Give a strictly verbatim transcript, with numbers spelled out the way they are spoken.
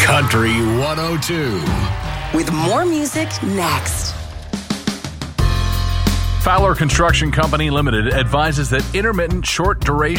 Country one oh two. With more music next. Fowler Construction Company Limited advises that intermittent short duration